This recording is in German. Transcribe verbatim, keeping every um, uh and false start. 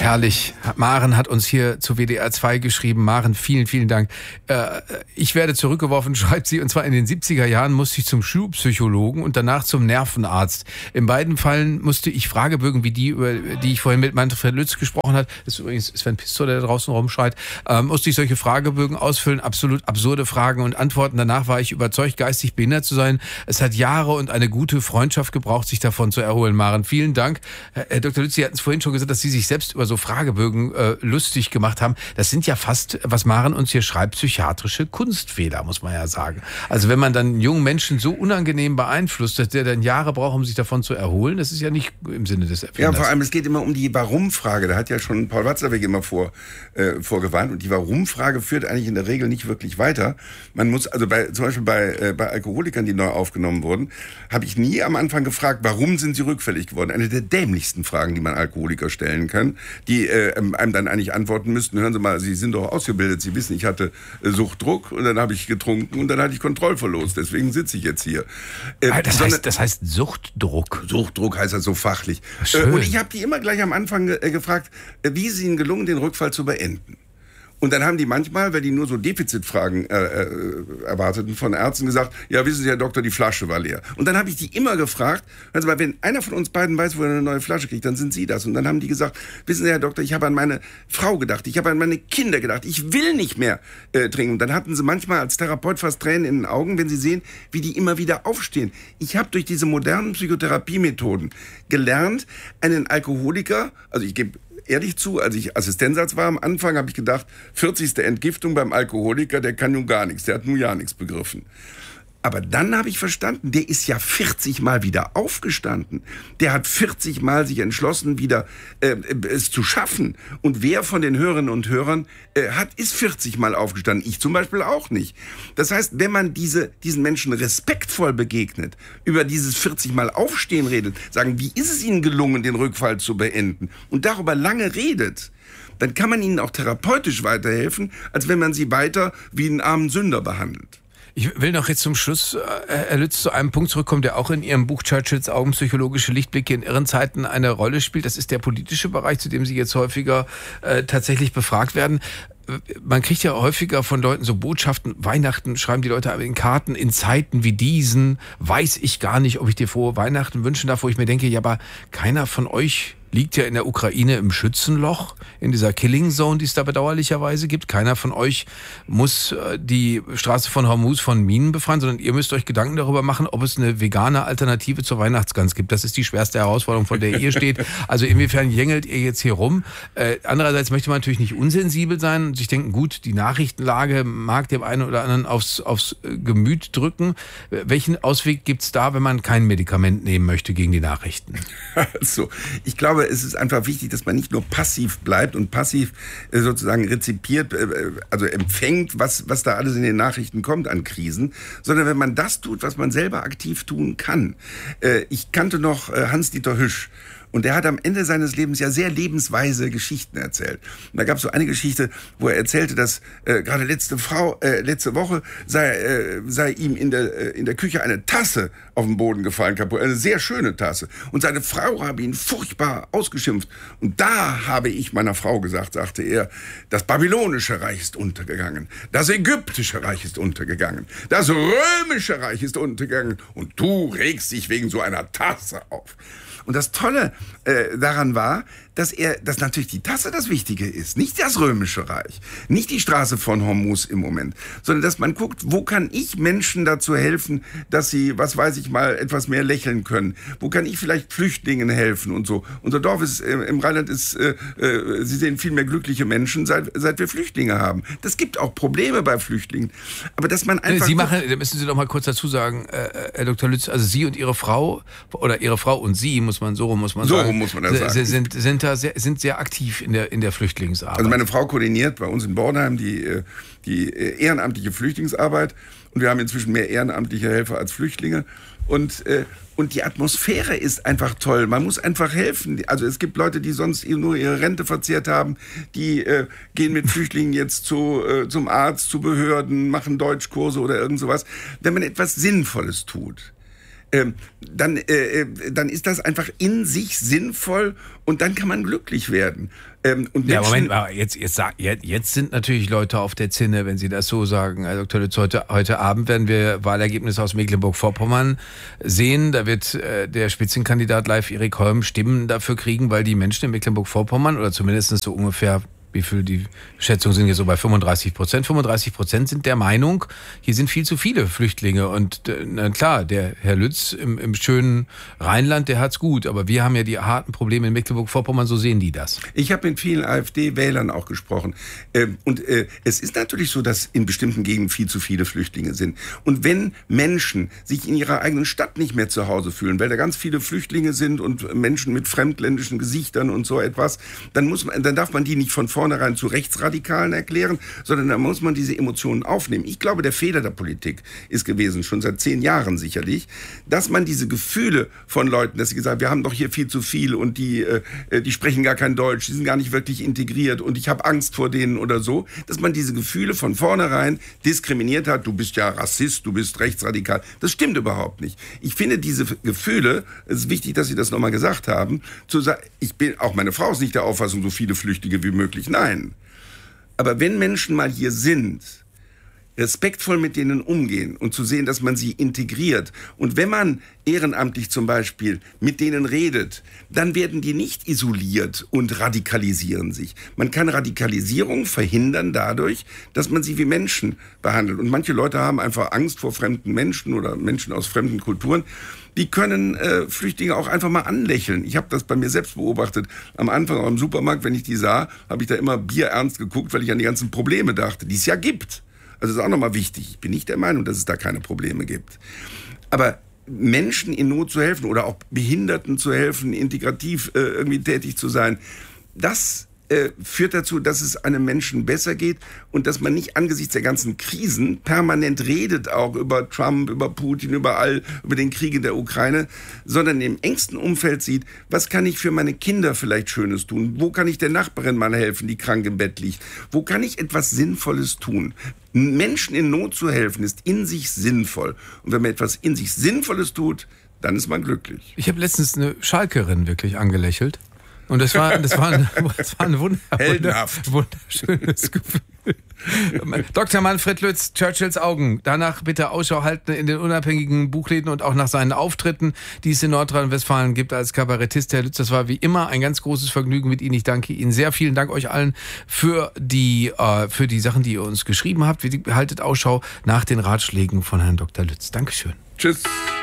Herrlich. Maren hat uns hier zu W D R zwei geschrieben. Maren, vielen, vielen Dank. Äh, ich werde zurückgeworfen, schreibt sie, und zwar in den siebziger Jahren musste ich zum Schulpsychologen und danach zum Nervenarzt. In beiden Fällen musste ich Fragebögen, wie die, über die ich vorhin mit Manfred Lütz gesprochen habe, das ist übrigens Sven Pistor, der da draußen rumschreit, äh, musste ich solche Fragebögen ausfüllen, absolut absurde Fragen und Antworten. Danach war ich überzeugt, geistig behindert zu sein. Es hat Jahre und eine gute Freundschaft gebraucht, sich davon zu erholen. Maren, vielen Dank. Herr Doktor Lütz, Sie hatten es vorhin schon gesagt, dass Sie sich selbst über so Fragebögen äh, lustig gemacht haben. Das sind ja fast, was Maren uns hier schreibt, psychiatrische Kunstfehler, muss man ja sagen. Also wenn man dann einen jungen Menschen so unangenehm beeinflusst, dass der dann Jahre braucht, um sich davon zu erholen, das ist ja nicht im Sinne des Erfinders. Ja, vor allem, es geht immer um die Warum-Frage. Da hat ja schon Paul Watzlawick immer vor, äh, vorgewarnt. Und die Warum-Frage führt eigentlich in der Regel nicht wirklich weiter. Man muss, also bei, zum Beispiel bei, äh, bei Alkoholikern, die neu aufgenommen wurden, habe ich nie am Anfang gefragt, warum sind sie rückfällig geworden? Eine der dämlichsten Fragen, die man Alkoholiker stellen kann, die äh, einem dann eigentlich antworten müssten, hören Sie mal, Sie sind doch ausgebildet, Sie wissen, ich hatte äh, Suchtdruck und dann habe ich getrunken und dann hatte ich Kontrollverlust, deswegen sitze ich jetzt hier. Äh, das, sondern, heißt, das heißt Suchtdruck? Suchtdruck heißt das so fachlich. Äh, und ich habe die immer gleich am Anfang äh, gefragt, äh, wie ist Ihnen gelungen, den Rückfall zu beenden? Und dann haben die manchmal, weil die nur so Defizitfragen äh, äh, erwarteten von Ärzten, gesagt, ja, wissen Sie, Herr Doktor, die Flasche war leer. Und dann habe ich die immer gefragt, also wenn einer von uns beiden weiß, wo er eine neue Flasche kriegt, dann sind Sie das. Und dann haben die gesagt, wissen Sie, Herr Doktor, ich habe an meine Frau gedacht, ich habe an meine Kinder gedacht, ich will nicht mehr äh, trinken. Und dann hatten sie manchmal als Therapeut fast Tränen in den Augen, wenn sie sehen, wie die immer wieder aufstehen. Ich habe durch diese modernen Psychotherapiemethoden gelernt, einen Alkoholiker, also ich gebe ehrlich zu, als ich Assistenzarzt war am Anfang, habe ich gedacht, vierzigste Entgiftung beim Alkoholiker, der kann nun gar nichts, der hat nun ja nichts begriffen. Aber dann habe ich verstanden, der ist ja vierzig Mal wieder aufgestanden. Der hat vierzig Mal sich entschlossen, wieder äh, es zu schaffen. Und wer von den Hörerinnen und Hörern äh, hat, ist vierzig Mal aufgestanden. Ich zum Beispiel auch nicht. Das heißt, wenn man diese, diesen Menschen respektvoll begegnet, über dieses vierzig Mal Aufstehen redet, sagen, wie ist es ihnen gelungen, den Rückfall zu beenden? Und darüber lange redet, dann kann man ihnen auch therapeutisch weiterhelfen, als wenn man sie weiter wie einen armen Sünder behandelt. Ich will noch jetzt zum Schluss, Herr Lütz, zu einem Punkt zurückkommen, der auch in Ihrem Buch Churchills Augen, psychologische Lichtblicke in irren Zeiten eine Rolle spielt. Das ist der politische Bereich, zu dem Sie jetzt häufiger äh, tatsächlich befragt werden. Man kriegt ja häufiger von Leuten so Botschaften, Weihnachten schreiben die Leute in Karten, in Zeiten wie diesen weiß ich gar nicht, ob ich dir frohe Weihnachten wünschen darf, wo ich mir denke, ja, aber keiner von euch liegt ja in der Ukraine im Schützenloch, in dieser Killing Zone, die es da bedauerlicherweise gibt. Keiner von euch muss die Straße von Hormuz von Minen befreien, sondern ihr müsst euch Gedanken darüber machen, ob es eine vegane Alternative zur Weihnachtsgans gibt. Das ist die schwerste Herausforderung, vor der ihr steht. Also inwiefern jängelt ihr jetzt hier rum? Äh, andererseits möchte man natürlich nicht unsensibel sein und sich denken, gut, die Nachrichtenlage mag dem einen oder anderen aufs, aufs Gemüt drücken. Welchen Ausweg gibt's da, wenn man kein Medikament nehmen möchte gegen die Nachrichten? Also, ich glaube, es ist einfach wichtig, dass man nicht nur passiv bleibt und passiv äh, sozusagen rezipiert, äh, also empfängt, was, was da alles in den Nachrichten kommt an Krisen, sondern wenn man das tut, was man selber aktiv tun kann. Äh, ich kannte noch äh, Hans-Dieter Hüsch. Und er hat am Ende seines Lebens ja sehr lebensweise Geschichten erzählt. Und da gab es so eine Geschichte, wo er erzählte, dass äh, gerade letzte Frau, äh, letzte Woche sei, äh, sei ihm in der, äh, in der Küche eine Tasse auf den Boden gefallen, kaputt, eine sehr schöne Tasse. Und seine Frau habe ihn furchtbar ausgeschimpft. Und da habe ich meiner Frau gesagt, sagte er, das babylonische Reich ist untergegangen, das ägyptische Reich ist untergegangen, das römische Reich ist untergegangen und du regst dich wegen so einer Tasse auf. Und das Tolle äh, daran war, dass er, dass natürlich die Tasse das Wichtige ist, nicht das Römische Reich, nicht die Straße von Hormuz im Moment, sondern dass man guckt, wo kann ich Menschen dazu helfen, dass sie, was weiß ich mal, etwas mehr lächeln können? Wo kann ich vielleicht Flüchtlingen helfen und so? Unser Dorf ist, äh, im Rheinland ist, äh, äh, Sie sehen viel mehr glückliche Menschen, seit, seit wir Flüchtlinge haben. Das gibt auch Probleme bei Flüchtlingen. Aber dass man einfach... Sie machen, da müssen Sie doch mal kurz dazu sagen, äh, Herr Doktor Lütz, also Sie und Ihre Frau, oder Ihre Frau und Sie, muss man, so rum muss man so sagen. So rum muss man das sagen. Sind, sind da sehr, sind sehr aktiv in der, in der Flüchtlingsarbeit. Also meine Frau koordiniert bei uns in Bornheim die, die ehrenamtliche Flüchtlingsarbeit und wir haben inzwischen mehr ehrenamtliche Helfer als Flüchtlinge und, und die Atmosphäre ist einfach toll. Man muss einfach helfen. Also es gibt Leute, die sonst nur ihre Rente verzehrt haben, die äh, gehen mit Flüchtlingen jetzt zu, äh, zum Arzt, zu Behörden, machen Deutschkurse oder irgend sowas. Wenn man etwas Sinnvolles tut, ähm, dann, äh, dann ist das einfach in sich sinnvoll und dann kann man glücklich werden. Ähm, und ja, Moment, jetzt, jetzt, jetzt sind natürlich Leute auf der Zinne, wenn Sie das so sagen. Herr Doktor Lütz, heute, heute Abend werden wir Wahlergebnisse aus Mecklenburg-Vorpommern sehen. Da wird äh, der Spitzenkandidat Leif Erik Holm Stimmen dafür kriegen, weil die Menschen in Mecklenburg-Vorpommern oder zumindest so ungefähr, wie viel die Schätzungen sind jetzt so bei fünfunddreißig Prozent. fünfunddreißig Prozent sind der Meinung, hier sind viel zu viele Flüchtlinge. Und na klar, der Herr Lütz im, im schönen Rheinland, der hat's gut. Aber wir haben ja die harten Probleme in Mecklenburg-Vorpommern, so sehen die das. Ich habe mit vielen AfD-Wählern auch gesprochen. Und es ist natürlich so, dass in bestimmten Gegenden viel zu viele Flüchtlinge sind. Und wenn Menschen sich in ihrer eigenen Stadt nicht mehr zu Hause fühlen, weil da ganz viele Flüchtlinge sind und Menschen mit fremdländischen Gesichtern und so etwas, dann muss man, dann darf man die nicht von vorne rein zu Rechtsradikalen erklären, sondern da muss man diese Emotionen aufnehmen. Ich glaube, der Fehler der Politik ist gewesen, schon seit zehn Jahren sicherlich, dass man diese Gefühle von Leuten, dass sie gesagt haben, wir haben doch hier viel zu viel und die, äh, die sprechen gar kein Deutsch, die sind gar nicht wirklich integriert und ich habe Angst vor denen oder so, dass man diese Gefühle von vornherein diskriminiert hat. Du bist ja Rassist, du bist rechtsradikal. Das stimmt überhaupt nicht. Ich finde diese Gefühle, es ist wichtig, dass Sie das nochmal gesagt haben, zu sagen, ich bin, auch meine Frau ist nicht der Auffassung, so viele Flüchtlinge wie möglich. Nein. Aber wenn Menschen mal hier sind, respektvoll mit denen umgehen und zu sehen, dass man sie integriert. Und wenn man ehrenamtlich zum Beispiel mit denen redet, dann werden die nicht isoliert und radikalisieren sich. Man kann Radikalisierung verhindern dadurch, dass man sie wie Menschen behandelt. Und manche Leute haben einfach Angst vor fremden Menschen oder Menschen aus fremden Kulturen. Die können äh, Flüchtlinge auch einfach mal anlächeln. Ich habe das bei mir selbst beobachtet. Am Anfang auch im Supermarkt, wenn ich die sah, habe ich da immer bierernst geguckt, weil ich an die ganzen Probleme dachte, die es ja gibt. Also das ist auch nochmal wichtig. Ich bin nicht der Meinung, dass es da keine Probleme gibt. Aber Menschen in Not zu helfen oder auch Behinderten zu helfen, integrativ äh, irgendwie tätig zu sein, das äh, führt dazu, dass es einem Menschen besser geht und dass man nicht angesichts der ganzen Krisen permanent redet, auch über Trump, über Putin, über all, über den Krieg in der Ukraine, sondern im engsten Umfeld sieht, was kann ich für meine Kinder vielleicht Schönes tun? Wo kann ich der Nachbarin mal helfen, die krank im Bett liegt? Wo kann ich etwas Sinnvolles tun? Menschen in Not zu helfen, ist in sich sinnvoll. Und wenn man etwas in sich Sinnvolles tut, dann ist man glücklich. Ich habe letztens eine Schalkerin wirklich angelächelt. Und das war, das war ein, das war ein wunder, wunder, wunderschönes Gefühl. Doktor Manfred Lütz, Churchills Augen. Danach bitte Ausschau halten in den unabhängigen Buchläden und auch nach seinen Auftritten, die es in Nordrhein-Westfalen gibt als Kabarettist. Herr Lütz, das war wie immer ein ganz großes Vergnügen mit Ihnen. Ich danke Ihnen sehr. Vielen Dank euch allen für die, äh, für die Sachen, die ihr uns geschrieben habt. Haltet Ausschau nach den Ratschlägen von Herrn Doktor Lütz. Dankeschön. Tschüss.